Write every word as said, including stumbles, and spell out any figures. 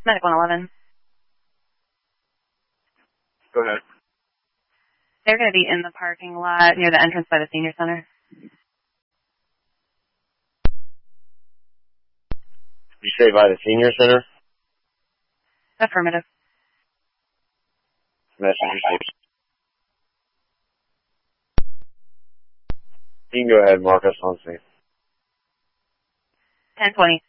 Medic one eleven. Go ahead. They're going to be in the parking lot near the entrance by the senior center. You say by the senior center? Affirmative. Message received. You can go ahead and mark us on scene. ten twenty.